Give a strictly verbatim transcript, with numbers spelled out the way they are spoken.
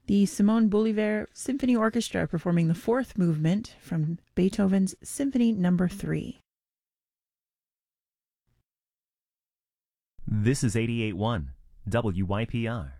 The Simon Bolivar Symphony Orchestra performing the fourth movement from Beethoven's Symphony Number three. This is eighty-eight point one W Y P R.